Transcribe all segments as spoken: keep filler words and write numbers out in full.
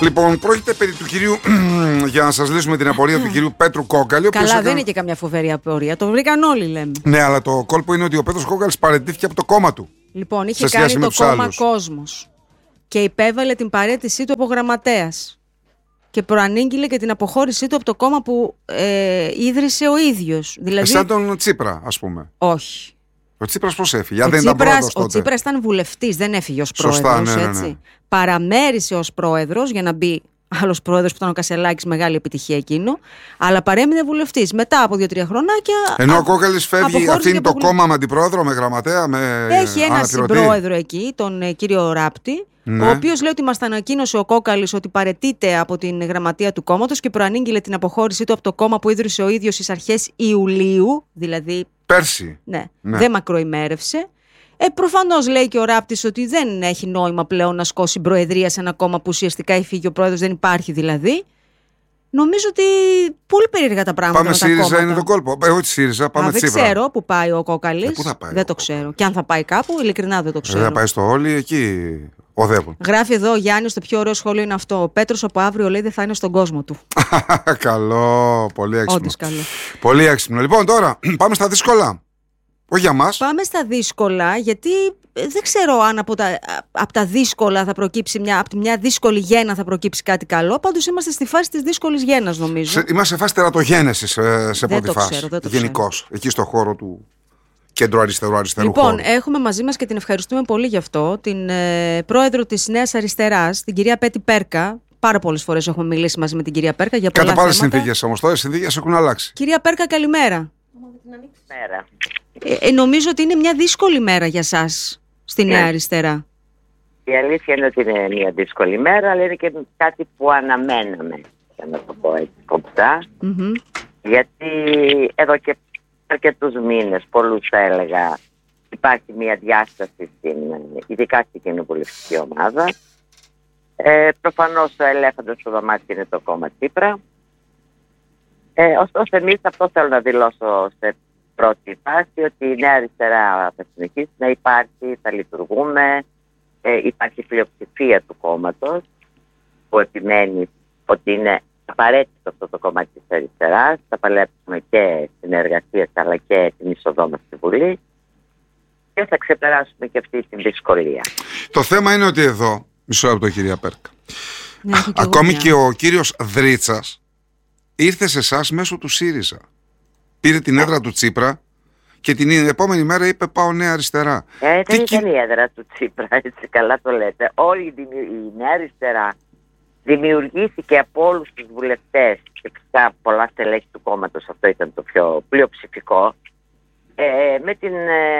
Λοιπόν, πρόκειται περί του κυρίου, για να σας λύσουμε την απορία του κυρίου Πέτρου Κόκαλη. Καλά, έκανε... δεν είναι και καμιά φοβερή απορία. Το βρήκαν όλοι, λέμε. Ναι, αλλά το κόλπο είναι ότι ο Πέτρος Κόκαλης παραιτήθηκε από το κόμμα του. Λοιπόν, είχε κάνει το κόμμα Κόσμος και υπέβαλε την παραίτησή του από γραμματέας. Και προανήγγειλε και την αποχώρησή του από το κόμμα που ε, ίδρυσε ο ίδιος. Δηλαδή... Σαν τον Τσίπρα, ας πούμε. Όχι. Ο Τσίπρας πώς έφυγε, ο δεν Τσίπρας, ήταν πρόεδρος τότε. Ο Τσίπρας ήταν βουλευτής, δεν έφυγε ως πρόεδρος. Σωστά, ναι, ναι, ναι. Έτσι. Παραμέρισε ως πρόεδρος για να μπει άλλος πρόεδρος που ήταν ο Κασελάκης, μεγάλη επιτυχία εκείνο. Αλλά παρέμεινε βουλευτής. Μετά από δύο-τρία χρονάκια. Ενώ α, ο Κόκαλης φεύγει, αφήνει το κόμμα με αντιπρόεδρο, με γραμματέα, με. Έχει ένα συμπρόεδρο εκεί, τον ε, κύριο Ράπτη. Ναι. Ο οποίος λέει ότι μας ανακοίνωσε ο Κόκαλης ότι παραιτείται από την γραμματεία του κόμματος και προανήγγειλε την αποχώρησή του από το κόμμα που ίδρυσε ο ίδιος στις αρχές Ιουλίου, δηλαδή. Πέρσι. Ναι, ναι. δεν μακροημέρευσε. Ε, προφανώς λέει και ο Ράπτης ότι δεν έχει νόημα πλέον να σκώσει προεδρία σε ένα κόμμα που ουσιαστικά έφυγε ο πρόεδρος, δεν υπάρχει δηλαδή. Νομίζω ότι πολύ περίεργα τα πράγματα. Πάμε ΣΥΡΙΖΑ, είναι το κόλπο. Εγώ τη ΣΥΡΙΖΑ, πάμε Τσίπρα. Δεν ξέρω που πάει ο Κόκαλης. Ε, πού θα πάει δεν ο το ξέρω. Και αν θα πάει κάπου, ειλικρινά δεν το ξέρω. Δεν θα πάει στο Όλι, εκεί οδεύουν. Γράφει εδώ ο Γιάννης, το πιο ωραίο σχόλιο είναι αυτό. Ο Πέτρος από αύριο λέει δεν θα είναι στον κόσμο του. Καλό, πολύ έξυπνο. Όντως καλό. Πολύ έξυπνο. Λοιπόν, τώρα πάμε στα δύσκολα. Όχι για μας. Πάμε στα δύσκολα, γιατί δεν ξέρω αν από τα, από τα δύσκολα θα προκύψει μια, από μια δύσκολη γέννα θα προκύψει κάτι καλό. Πάντως είμαστε στη φάση της δύσκολης γέννας, νομίζω. Σε, είμαστε σε φάση τερατογένεσης σε, σε πρώτη φάση. Ξέρω, δεν το γενικώς, εκεί στο χώρο του κέντρου αριστερού αριστερού Λοιπόν, χώρου. έχουμε μαζί μας και την ευχαριστούμε πολύ γι' αυτό, την ε, πρόεδρο της Νέας Αριστεράς, την κυρία Πέτη Πέρκα. Πάρα πολλές φορές έχουμε μιλήσει μαζί με την κυρία Πέρκα για πολλά θέματα. Κατά πάλι θέματα. συνθήκες όμως, τώρα οι συνθήκες έχουν αλλάξει. Κυρία Πέρκα, καλημέρα. Μέρα. Ε, ε, νομίζω ότι είναι μια δύσκολη μέρα για σας στη Νέα ναι. Αριστερά. Η αλήθεια είναι ότι είναι μια δύσκολη μέρα, αλλά είναι και κάτι που αναμέναμε, για να το πω έτσι κομψά. Mm-hmm. Γιατί εδώ και αρκετούς μήνες, πολλούς θα έλεγα, υπάρχει μια διάσταση, στην, ειδικά στην κοινοβουλευτική ομάδα. Ε, προφανώς ο ελέφαντας στο δωμάτιο είναι το κόμμα Τσίπρα. Ε, ωστόσο, εμείς αυτό θέλω να δηλώσω σε πρώτη φάση, ότι η Νέα Αριστερά θα συνεχίσει να υπάρχει, θα λειτουργούμε, ε, υπάρχει πλειοψηφία του κόμματος που επιμένει ότι είναι απαραίτητο αυτό το κομμάτι της αριστεράς. Θα παλέψουμε και στην εργασία αλλά και την είσοδό μας στη Βουλή και θα ξεπεράσουμε και αυτή την δυσκολία. Το θέμα είναι ότι εδώ, μισό λεπτό κυρία Πέρκα, ναι, ακόμη και, και ο κύριος Δρίτσας ήρθε σε εσάς μέσω του ΣΥΡΙΖΑ. Πήρε την έδρα του Τσίπρα και την επόμενη μέρα είπε πάω Νέα Αριστερά. Ε, δεν ήταν η έδρα του Τσίπρα, έτσι καλά το λέτε. Όλη η Νέα Αριστερά δημιουργήθηκε από όλους τους βουλευτές και φυσικά πολλά στελέχη του κόμματος, αυτό ήταν το πιο πλειοψηφικό, ε, με την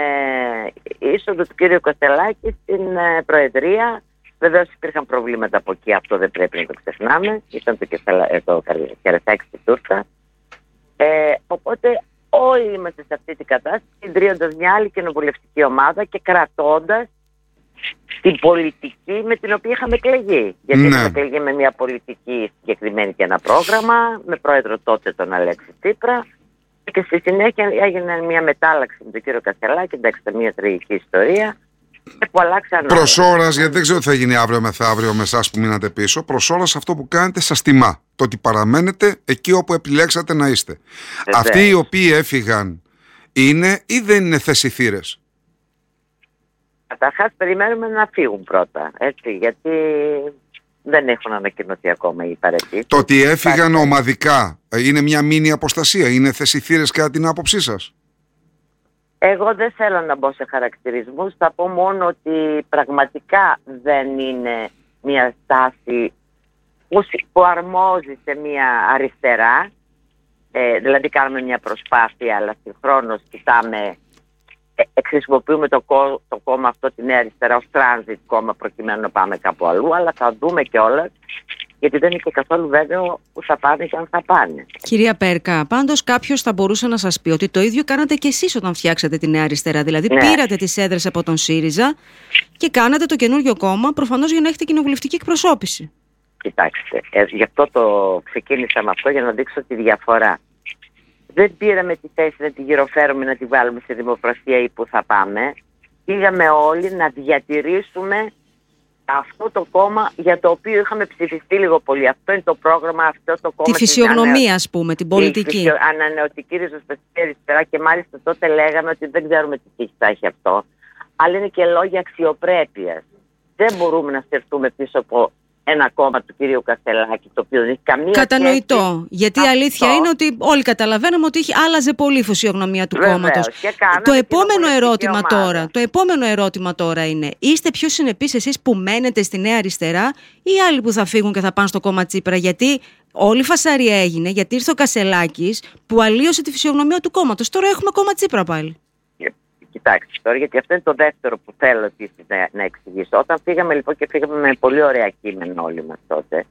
ε, είσοδο του κύριου Κασελάκη στην ε, Προεδρία. Βεβαίως υπήρχαν προβλήματα από εκεί, αυτό δεν πρέπει να το ξεχνάμε. Ήταν το, κεφαλα, ε, το κερασάκι στη τούρτα. Ε, οπότε όλοι είμαστε σε αυτή την κατάσταση, ιδρύοντας μια άλλη κοινοβουλευτική ομάδα και κρατώντας την πολιτική με την οποία είχαμε εκλεγεί. Γιατί ναι. είχαμε εκλεγεί με μια πολιτική συγκεκριμένη και ένα πρόγραμμα, με πρόεδρο τότε τον Αλέξη Τσίπρα, και στη συνέχεια έγινε μια μετάλλαξη με τον κύριο Κασελάκη, εντάξει, μια τραγική ιστορία. Προς ώρας, γιατί δεν ξέρω τι θα γίνει αύριο μεθαύριο με εσάς που μείνατε πίσω, προς ώρας αυτό που κάνετε σας τιμά. Το ότι παραμένετε εκεί όπου επιλέξατε να είστε. Βεβαίως. Αυτοί οι οποίοι έφυγαν είναι ή δεν είναι θεσιθήρες? Καταρχάς περιμένουμε να φύγουν πρώτα, έτσι, γιατί δεν έχουν ανακοινωθεί ακόμα οι παρετήσεις. Το ότι έφυγαν Υπάρχει... ομαδικά είναι μια μίνι αποστασία, είναι θεσιθήρες κατά την άποψή σας? Εγώ δεν θέλω να μπω σε χαρακτηρισμούς, θα πω μόνο ότι πραγματικά δεν είναι μια στάση που αρμόζει σε μια αριστερά, ε, δηλαδή κάνουμε μια προσπάθεια αλλά συγχρόνως κοιτάμε, ε, χρησιμοποιούμε το, κό, το κόμμα αυτό, τη Νέα Αριστερά, ως transit κόμμα προκειμένου να πάμε κάπου αλλού, αλλά θα δούμε κιόλας, γιατί δεν είναι και καθόλου βέβαιο που θα πάνε και αν θα πάνε. Κυρία Πέρκα, πάντως κάποιος θα μπορούσε να σας πει ότι το ίδιο κάνατε και εσείς όταν φτιάξατε τη Νέα Αριστερά. Δηλαδή ναι. πήρατε τις έδρες από τον ΣΥΡΙΖΑ και κάνατε το καινούριο κόμμα, προφανώς για να έχετε κοινοβουλευτική εκπροσώπηση. Κοιτάξτε, ε, γι' αυτό το ξεκίνησα με αυτό, για να δείξω τη διαφορά. Δεν πήραμε τη θέση να τη γυροφέρουμε, να τη βάλουμε σε δημοκρασία ή που θα πάμε. Πήγαμε όλοι να διατηρήσουμε αυτό το κόμμα για το οποίο είχαμε ψηφιστεί λίγο πολύ. Αυτό είναι το πρόγραμμα, αυτό το κόμμα. Τη φυσιογνωμία, ας πούμε, την πολιτική. Η ανανεωτική ριζοσπαστική αριστερά, και μάλιστα τότε λέγαμε ότι δεν ξέρουμε τι τύχη θα έχει αυτό. Αλλά είναι και λόγια αξιοπρέπειας. Δεν μπορούμε να στερθούμε πίσω από ένα κόμμα του κυρίου Κασελάκη, το οποίο δεν έχει καμία Κατανοητό. σχέση. Γιατί αυτό. η αλήθεια είναι ότι όλοι καταλαβαίναμε ότι είχε, άλλαζε πολύ η φυσιογνωμία του κόμματος. Το επόμενο ερώτημα τώρα, το επόμενο ερώτημα τώρα είναι, είστε πιο συνεπείς εσείς που μένετε στη Νέα Αριστερά ή άλλοι που θα φύγουν και θα πάνε στο κόμμα Τσίπρα? Γιατί όλη η φασαρία έγινε, γιατί ήρθε ο Κασελάκης που αλλίωσε τη φυσιογνωμία του κόμματος. Τώρα έχουμε κόμμα Τσίπρα πάλι. Κοιτάξτε τώρα, γιατί αυτό είναι το δεύτερο που θέλω επίσης να, να εξηγήσω. Όταν φύγαμε λοιπόν και φύγαμε με πολύ ωραία κείμενο όλοι μας τότε,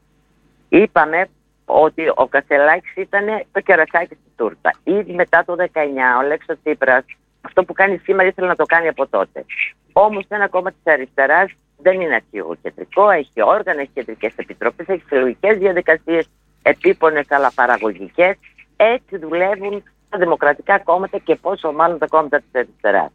είπαμε ότι ο Κασελάκης ήταν το κερασάκι στη τούρτα. Ήδη μετά το δεκαεννιά ο Αλέξης Τσίπρας αυτό που κάνει σήμερα ήθελε να το κάνει από τότε. Όμως ένα κόμμα της αριστεράς δεν είναι αρχηγοκεντρικό, έχει όργανα, έχει κεντρικές επιτροπές, έχει συλλογικές διαδικασίες, επίπονες αλλά παραγωγικές. Έτσι δουλεύουν τα δημοκρατικά κόμματα και πόσο μάλλον τα κόμματα της αριστεράς.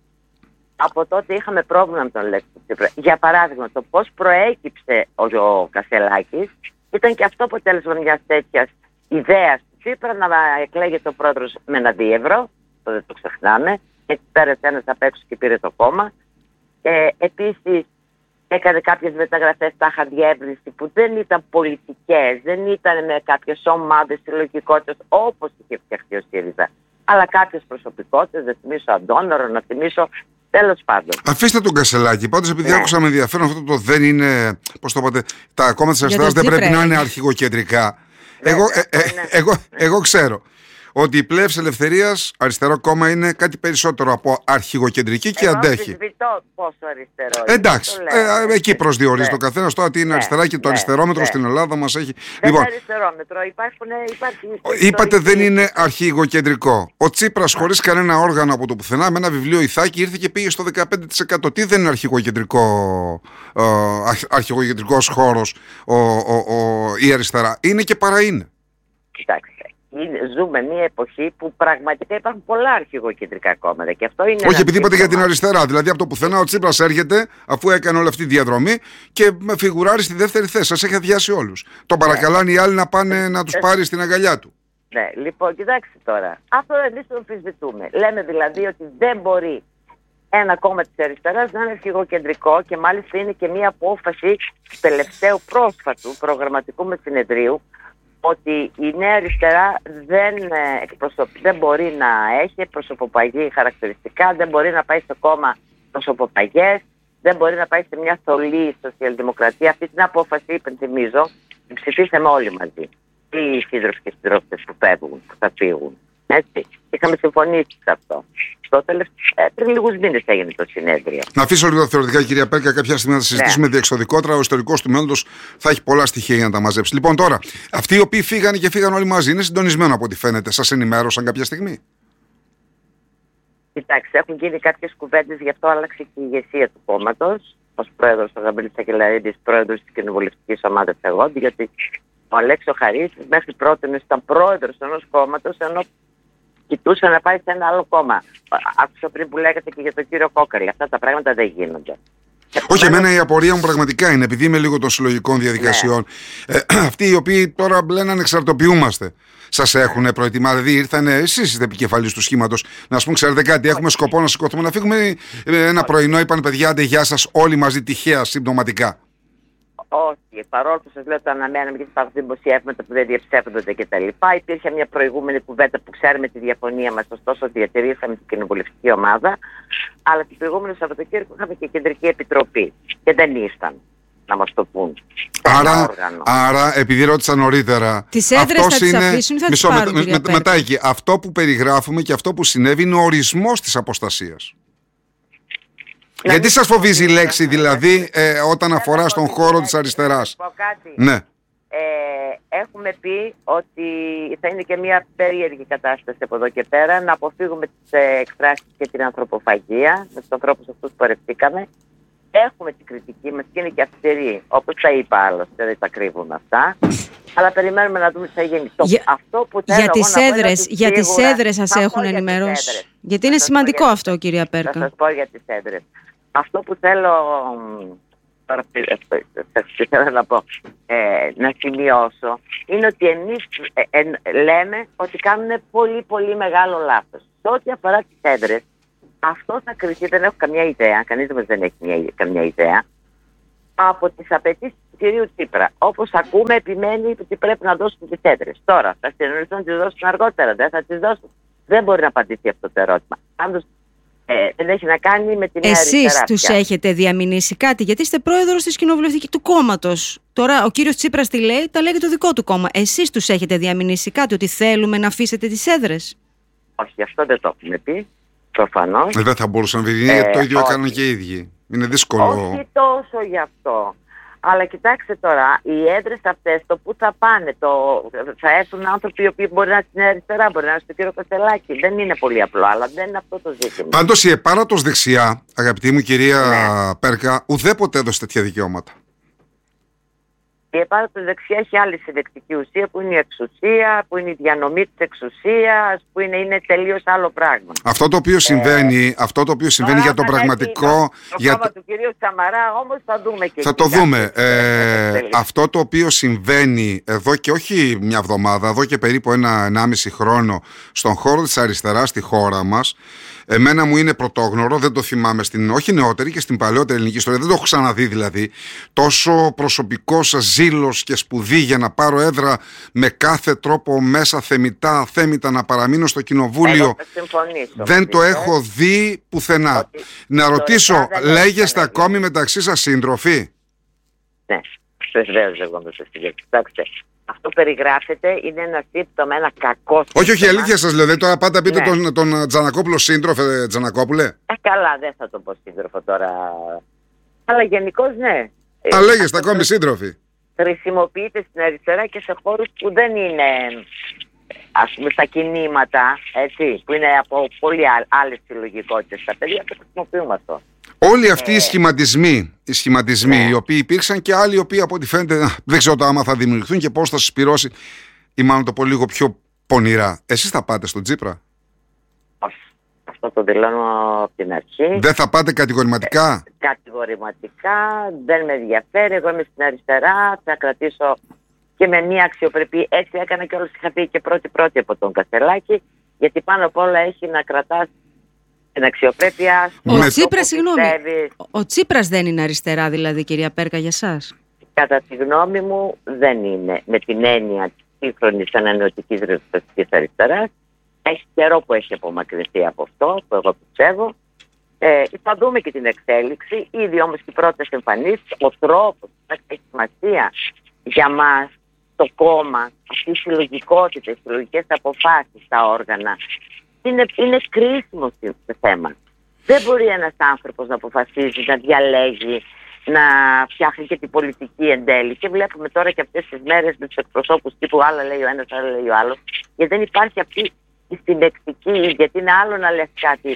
Από τότε είχαμε πρόβλημα με τον Αλέξη Τσίπρα. Για παράδειγμα, το πώς προέκυψε ο, ο Κασελάκης ήταν και αυτό αποτέλεσμα μιας τέτοιας ιδέας του Τσίπρα να εκλέγεται ο πρόεδρος με ένα δίευρο. Το δεν το ξεχνάμε. Έτσι πέρασε ένας απ' έξω και πήρε το κόμμα. Ε, επίσης έκανε κάποιες μεταγραφές τάχα διεύρυνση που δεν ήταν πολιτικές, δεν ήταν με κάποιες ομάδες συλλογικότητες όπως είχε φτιαχτεί ο ΣΥΡΙΖΑ. Αλλά κάποιες προσωπικότητες, να θυμίσω Αντώνωρο, να θυμίσω. Τέλος πάντων. Αφήστε τον Κασελάκη. Πάντως, επειδή ναι. άκουσα με ενδιαφέρον αυτό το δεν είναι. Πώς το είπατε, τα κόμματα της αριστεράς δεν πρέπει να είναι αρχηγοκεντρικά. Ναι, εγώ, ε, ε, ναι. εγώ, εγώ ξέρω ότι η Πλεύση Ελευθερίας, αριστερό κόμμα, είναι κάτι περισσότερο από αρχηγοκεντρική και εγώ αντέχει. Εγώ πόσο αριστερό. Εντάξει, ε, εκεί προσδιορίζει ναι. το καθένας τώρα τι είναι ναι. αριστερά και το ναι. αριστερόμετρο ναι. στην Ελλάδα μας έχει. Δεν λοιπόν, είναι αριστερόμετρο, υπάρχουν, υπάρχει. Είπατε δεν είναι αρχηγοκεντρικό. Ο Τσίπρας ναι. χωρίς κανένα όργανο από το πουθενά, με ένα βιβλίο Ιθάκη, ήρθε και πήγε στο δεκαπέντε τοις εκατό. Τι δεν είναι αρχηγοκεντρικό, ε, αρχηγοκεντρικός χώρος ο, ο, ο, η αριστερά? Είναι και παρά είναι. Κοιτάξτε. Ζούμε μια εποχή που πραγματικά υπάρχουν πολλά αρχηγοκεντρικά κόμματα. Και αυτό είναι. Όχι, επειδή είπατε για την αριστερά. Δηλαδή από το πουθενά ο Τσίπρας έρχεται, αφού έκανε όλη αυτή τη διαδρομή, και με φιγουράρει στη δεύτερη θέση. Σας έχει αδειάσει όλους. Τον παρακαλάνε οι άλλοι να πάνε να τους πάρει στην αγκαλιά του. Ναι, λοιπόν, κοιτάξτε τώρα. Αυτό εμείς το αμφισβητούμε. Λέμε δηλαδή ότι δεν μπορεί ένα κόμμα της αριστεράς να είναι αρχηγοκεντρικό, και μάλιστα είναι και μια απόφαση του τελευταίου πρόσφατου προγραμματικού με συνεδρίου, ότι η Νέα Αριστερά δεν, εκπροσωπ... δεν μπορεί να έχει προσωποπαγή χαρακτηριστικά, δεν μπορεί να πάει στο κόμμα προσωποπαγές, δεν μπορεί να πάει σε μια θολή σοσιαλδημοκρατία. Αυτή την απόφαση, υπενθυμίζω, την ψηφίσαμε όλοι μαζί. Οι σύντροφοι και συντρόφισσες που φεύγουν, που θα φύγουν. Έτσι. Είχαμε συμφωνήσει σε αυτό. Στο τελευταίο, πριν λίγους μήνες έγινε το συνέδριο. Να αφήσω λίγο θεωρητικά, κυρία Πέρκα, κάποια στιγμή να τα συζητήσουμε ναι. διεξοδικότερα. Ο ιστορικός του μέλλοντος θα έχει πολλά στοιχεία για να τα μαζέψει. Λοιπόν, τώρα, αυτοί οι οποίοι φύγανε και φύγαν όλοι μαζί, είναι συντονισμένο από ό,τι φαίνεται. Σας ενημέρωσαν κάποια στιγμή? Κοιτάξτε, έχουν γίνει κάποιες κουβέντες, γι' αυτό άλλαξε και η ηγεσία του κόμματος. Ως πρόεδρος ο Γαμπρίλης Σακελαρίδης, πρόεδρος της κοινοβουλευτικής ομάδας εγώ, γιατί ο Αλέξης Χαρίς μέχρι πρώτη ήταν πρόεδρος ενός κόμματος, ενώ κοιτούσε να πάει σε ένα άλλο κόμμα. Άκουσα πριν που λέγατε και για τον κύριο Κόκαλη. Αυτά τα πράγματα δεν γίνονται. Όχι, εμένα η απορία μου πραγματικά είναι, επειδή είμαι λίγο των συλλογικών διαδικασιών, ναι. ε, αυτοί οι οποίοι τώρα λένε ανεξαρτοποιούμαστε, σας έχουν προετοιμάσει? Δηλαδή ήρθανε, εσείς είστε επικεφαλής του σχήματος, να πούμε, ξέρετε κάτι, έχουμε Όχι. σκοπό να σηκωθούμε, να φύγουμε ένα Όχι. πρωινό, είπαν παιδιά, άντε γεια σας, όλοι μαζί τυχαία, συμπτωματικά? Όχι, παρόλο που σας λέω το αναμέναμε, γιατί υπάρχουν δημοσιεύματα που δεν διαψεύδονται κτλ. Υπήρχε μια προηγούμενη κουβέντα που ξέρουμε τη διαφωνία μας, ωστόσο διατηρήσαμε την κοινοβουλευτική ομάδα. Αλλά την προηγούμενη Σαββατοκύριακο είχαμε και κεντρική επιτροπή και δεν ήσταν να μας το πούν. Άρα, άρα επειδή ρώτησα νωρίτερα, τις έδρες θα τις αφήσουν ή θα τις πάρουν? Με, με, μετά εκεί, αυτό που περιγράφουμε και αυτό που συνέβη είναι ο ορισμός της αποστασίας. Να Γιατί σας φοβίζει η λέξη δηλαδή ε, όταν αφορά στον χώρο της αριστεράς? Ναι. Ε, έχουμε πει ότι θα είναι και μια περίεργη κατάσταση από εδώ και πέρα, να αποφύγουμε τις ε, εκφράσεις και την ανθρωποφαγία με τους ανθρώπους αυτούς που πορευτήκαμε. Έχουμε την κριτική μας και είναι και αυστηρή, όπως τα είπα άλλωστε, δεν τα κρύβουμε αυτά. Αλλά περιμένουμε να δούμε τι θα γίνει. Για, αυτό που θέλω για τις έδρες, για τις έδρες σας έχουν για ενημερώσει? Έδρες. Γιατί είναι σημαντικό για, αυτό, κυρία Πέρκα. Θα σας πω για τις έδρες. Αυτό που θέλω τώρα θα ήθελα να πω, ε, να σημειώσω, είναι ότι εμείς ε, ε, λέμε ότι κάνουν πολύ πολύ μεγάλο λάθος. Σε ό,τι αφορά τις έδρες, αυτό θα κριθεί, δεν έχω καμιά ιδέα, κανείς μας δεν έχει μια, καμιά ιδέα, από τις απαιτήσεις του κυρίου Τσίπρα. Όπως ακούμε, επιμένει ότι πρέπει να δώσουν τις έδρες. Τώρα, θα συνεννοηθούν να τις δώσουν αργότερα, δεν θα τις δώσουν. Δεν μπορεί να απαντήσει αυτό το ερώτημα. Πάντως, ε, δεν έχει να κάνει με την αριστερά. Εσείς τους έχετε διαμηνήσει κάτι, γιατί είστε πρόεδρος της κοινοβουλευτικής του κόμματος. Τώρα ο κύριος Τσίπρας τι λέει, τα λέει και το δικό του κόμμα. Εσείς τους έχετε διαμηνήσει κάτι, ότι θέλουμε να αφήσετε τις έδρες? Όχι, αυτό δεν το έχουμε πει. Προφανώς. Ε, δεν θα μπορούσαν να βγει, ε, το ίδιο όχι. Έκαναν και οι ίδιοι. Είναι δύσκολο. Όχι τόσο γι' αυτό. Αλλά κοιτάξτε τώρα, οι έδρες αυτές, το που θα πάνε, το, θα έρθουν άνθρωποι οι οποίοι μπορεί να είναι στην αριστερά, μπορεί να είναι στον κύριο Κασελάκη. Δεν είναι πολύ απλό, αλλά δεν είναι αυτό το ζήτημα. Πάντως η επάρατος δεξιά, αγαπητή μου κυρία ναι. Πέρκα, ουδέποτε έδωσε τέτοια δικαιώματα. Η επάρατος δεξιά έχει άλλη συνδεκτική ουσία, που είναι η εξουσία, που είναι η διανομή της εξουσίας, που είναι, είναι τελείως άλλο πράγμα. Αυτό το οποίο συμβαίνει, ε, αυτό το οποίο συμβαίνει για το πραγματικό... Το για κόμμα του κυρίου Σαμαρά όμως θα δούμε και... Θα το δούμε. Ε, αυτό το οποίο συμβαίνει εδώ και όχι μια εβδομάδα, εδώ και περίπου ένα ενάμιση χρόνο στον χώρο της αριστεράς στη χώρα μας, εμένα μου είναι πρωτόγνωρο, δεν το θυμάμαι στην όχι νεότερη και στην παλαιότερη ελληνική ιστορία, δεν το έχω ξαναδεί δηλαδή. Τόσο προσωπικός ζήλος και σπουδή για να πάρω έδρα με κάθε τρόπο μέσα θεμητά, θέμητα να παραμείνω στο κοινοβούλιο. Δεν το έχω δει πουθενά. Ότι να ρωτήσω, λέγεστε ακόμη μεταξύ σας σύντροφοι? Ναι, βεβαίως εγώ με το στοιχείο. Κοιτάξτε. Αυτό περιγράφεται, είναι ένα σύμπτωμα, ένα κακό σύμπτωμα. Όχι, όχι, αλήθεια σας λέω. Τώρα πάντα πείτε ναι. τον, τον Τζανακόπουλο σύντροφε, Τζανακόπουλε. Ε, καλά, δεν θα το πω σύντροφο τώρα. Αλλά γενικώς ναι. Α, λέγεστε ακόμη σύντροφοι. Χρησιμοποιείται στην αριστερά και σε χώρους που δεν είναι, ας πούμε, στα κινήματα, έτσι, που είναι από πολύ άλλες συλλογικότητες. Τα παιδιά το χρησιμοποιούμε αυτό. Όλοι αυτοί ε, οι σχηματισμοί, οι, σχηματισμοί ναι. οι οποίοι υπήρξαν και άλλοι οι οποίοι από ό,τι φαίνεται δεν ξέρω το άμα θα δημιουργηθούν και πώς θα συσπυρώσει, ή μάλλον το πω λίγο πιο πονηρά. Εσείς θα πάτε στον Τσίπρα? Όχι. Αυτό το δηλώνω από την αρχή. Δεν θα πάτε κατηγορηματικά? Ε, κατηγορηματικά δεν με ενδιαφέρει. Εγώ είμαι στην αριστερά. Θα κρατήσω και με μια αξιοπρεπή. Έτσι έκανα και όλους είχα πει και πρώτη-πρώτη από τον Κασελάκη. Γιατί πάνω απ' όλα έχει να κρατάς την αξιοπρέπεια. Ο Τσίπρας, συγγνώμη, ο Τσίπρας δεν είναι αριστερά δηλαδή, κυρία Πέρκα, για σας? Κατά τη γνώμη μου δεν είναι, με την έννοια της σύγχρονης ανανεωτικής ριζοσπαστικής αριστεράς. Έχει καιρό που έχει απομακρυνθεί από αυτό, που εγώ πιστεύω. Ε, θα δούμε και την εξέλιξη. Ήδη όμως οι πρώτες εμφανίσεις, ο τρόπος που έχει σημασία για μας, το κόμμα, αυτή η συλλογικότητα, οι συλλογικές αποφάσεις στα όργανα, είναι, είναι κρίσιμο στο θέμα. Δεν μπορεί ένας άνθρωπος να αποφασίζει, να διαλέγει, να φτιάχνει και την πολιτική εν τέλει. Και βλέπουμε τώρα και αυτές τις μέρες με τους εκπροσώπους τύπου άλλα λέει ο ένας, άλλα λέει ο άλλος. Γιατί δεν υπάρχει αυτή η συνεκτική, γιατί είναι άλλο να λες κάτι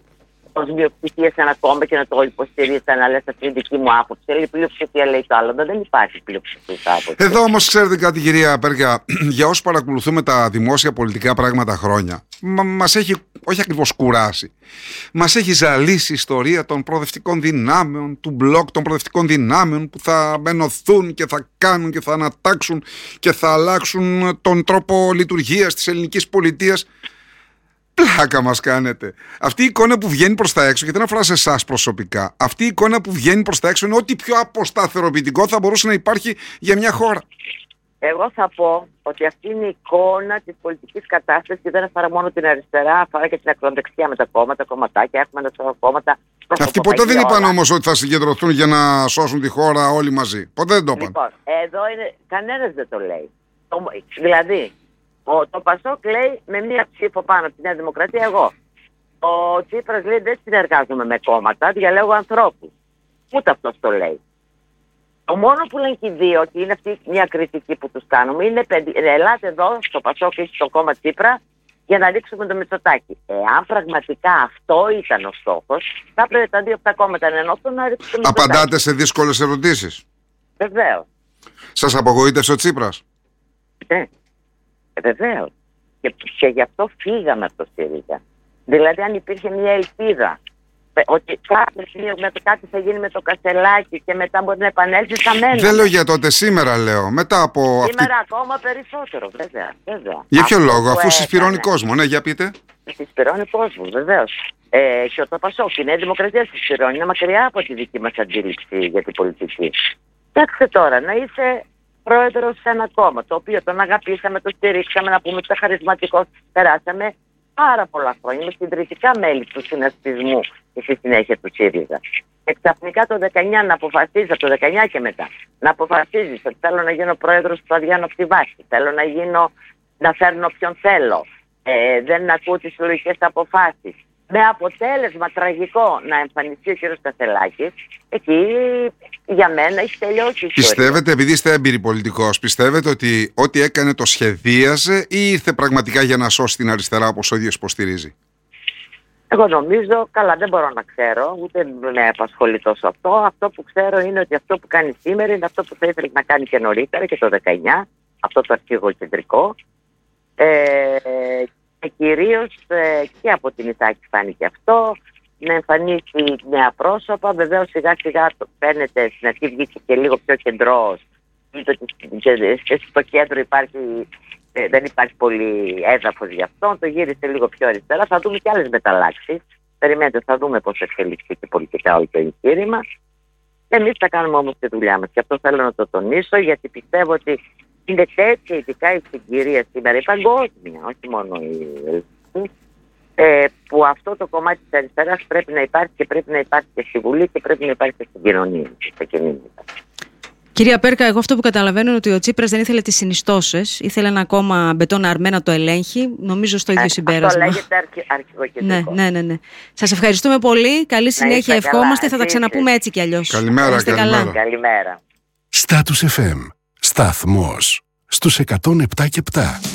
ως μειοψηφία σε ένα κόμμα και να το υποστηρίζει, να λες αυτή η δική μου άποψη. Λέει πλειοψηφία, λέει το άλλο. Δεν υπάρχει πλειοψηφία άποψη. Εδώ όμως ξέρετε κάτι, κυρία Πέρκα, για όσους παρακολουθούμε τα δημόσια πολιτικά πράγματα χρόνια, μα, μας έχει όχι ακριβώς κουράσει. Μας έχει ζαλίσει η ιστορία των προοδευτικών δυνάμεων, του μπλοκ των προοδευτικών δυνάμεων που θα ενωθούν και θα κάνουν και θα ανατάξουν και θα αλλάξουν τον τρόπο λειτουργίας της ελληνικής πολιτείας. Πλάκα μας κάνετε. Αυτή η εικόνα που βγαίνει προς τα έξω, και δεν αφορά σε εσάς προσωπικά, αυτή η εικόνα που βγαίνει προς τα έξω είναι ό,τι πιο αποσταθεροποιητικό θα μπορούσε να υπάρχει για μια χώρα. Εγώ θα πω ότι αυτή είναι η εικόνα της πολιτικής κατάστασης και δεν αφορά μόνο την αριστερά, αφορά και την ακροδεξιά με τα κόμματα, κομματάκια. Έχουμε ένα σωρό κόμματα. Αυτοί ποτέ δεν είπαν όμως ότι θα συγκεντρωθούν για να σώσουν τη χώρα όλοι μαζί. Ποτέ δεν το είπαν. Λοιπόν, εδώ είναι, κανένας δεν το λέει. Το, δηλαδή, ο, το Πασόκ λέει με μία ψήφο πάνω από τη Νέα Δημοκρατία εγώ. Ο Τσίπρας λέει δεν συνεργάζομαι με κόμματα, διαλέγω ανθρώπους. Ούτε αυτός το λέει. Το μόνο που λένε και οι δύο, και είναι αυτή μια κριτική που τους κάνουμε, είναι ελάτε εδώ στο Πασόκ ή στο κόμμα Τσίπρα για να ρίξουμε το Μητσοτάκη. Εάν πραγματικά αυτό ήταν ο στόχος, θα έπρεπε τα δύο αυτά κόμματα να ενώσουν να ρίξουν το Μητσοτάκη. Απαντάτε σε δύσκολες ερωτήσεις? Βεβαίως. Σας απογοήτευσε ο Τσίπρας? Ναι, βεβαίως. Και, και γι' αυτό φύγαμε από το ΣΥΡΙΖΑ. Δηλαδή αν υπήρχε μια ελπίδα ότι κάτι θα γίνει με το Κασελάκι και μετά μπορεί να επανέλθει στα μέλη. Δεν λέω για τότε, σήμερα λέω. Μετά από σήμερα αυτή... ακόμα περισσότερο, βέβαια. βέβαια. Για ποιο λόγο, αφού συσπηρώνει κόσμο, ναι, για πείτε. Συσπηρώνει κόσμο, βεβαίως. Ε, και το Πασόκ, η Νέα Δημοκρατία συσπηρώνει, είναι μακριά από τη δική μας αντίληψη για την πολιτική. Κοιτάξτε τώρα, να είσαι πρόεδρος σε ένα κόμμα, το οποίο τον αγαπήσαμε, το στηρίξαμε, να πούμε ότι ήταν χαρισματικός, περάσαμε πάρα πολλά χρόνια με συντηρητικά μέλη του συνασπισμού και στη συνέχεια του ΣΥΡΙΖΑ. Και ξαφνικά το δεκαεννιά να αποφασίζει, από το δεκαεννιά και μετά, να αποφασίζει ότι θέλω να γίνω πρόεδρος του Αδιάνο από τη βάση, θέλω να γίνω, να φέρνω ποιον θέλω, ε, δεν ακούω τις συλλογικές αποφάσεις. Με αποτέλεσμα τραγικό να εμφανιστεί ο κ. Κασελάκης, εκεί για μένα έχει τελειώσει η ιστορία. Πιστεύετε, επειδή είστε έμπειροι πολιτικός, πιστεύετε ότι ό,τι έκανε το σχεδίαζε ή ήρθε πραγματικά για να σώσει την αριστερά όπως ο ίδιος υποστηρίζει? Εγώ νομίζω, καλά δεν μπορώ να ξέρω, ούτε με απασχολεί τόσο αυτό. Αυτό που ξέρω είναι ότι αυτό που κάνει σήμερα είναι αυτό που θα ήθελε να κάνει και νωρίτερα και το δεκαεννιά, αυτό το αρχηγοκεντρικό. Ε, και κυρίως ε, και από την Ιθάκη φάνηκε αυτό, να εμφανίσει νέα πρόσωπα. Βεβαίως σιγά σιγά το φαίνεται, στην αρχή βγήκε και λίγο πιο κεντρός, στο κέντρο υπάρχει, ε, δεν υπάρχει πολύ έδαφος γι' αυτό, το γύρισε λίγο πιο αριστερά. Θα δούμε και άλλες μεταλλάξεις, περιμένετε, θα δούμε πώς εξελιχθεί και πολιτικά όλο το εγχείρημα. Εμείς θα κάνουμε όμως τη δουλειά μας και αυτό θέλω να το τονίσω, γιατί πιστεύω ότι είναι τέτοια ειδικά η συγκυρία σήμερα, η παγκόσμια, όχι μόνο η ελληνική, ε, που αυτό το κομμάτι της αριστεράς πρέπει να υπάρχει και πρέπει να υπάρχει και στη Βουλή και πρέπει να υπάρχει και στην κοινωνία, στα κινήματα. Κυρία Πέρκα, εγώ αυτό που καταλαβαίνω είναι ότι ο Τσίπρας δεν ήθελε τις συνιστώσεις, ήθελε ένα κόμμα μπετόν αρμένα να το ελέγχει. Νομίζω στο ίδιο ε, συμπέρασμα. Αυτό λέγεται αρχι, αρχηγοκεντρικό. Ναι, ναι, ναι, ναι. Σας ευχαριστούμε πολύ. Καλή συνέχεια, ευχόμαστε. Καλά, θα τα ξαναπούμε έτσι κι αλλιώς. Καλημέρα, καλημέρα. Καλημέρα. Status εφ εμ. Σταθμός στους εκατόν επτά και επτά.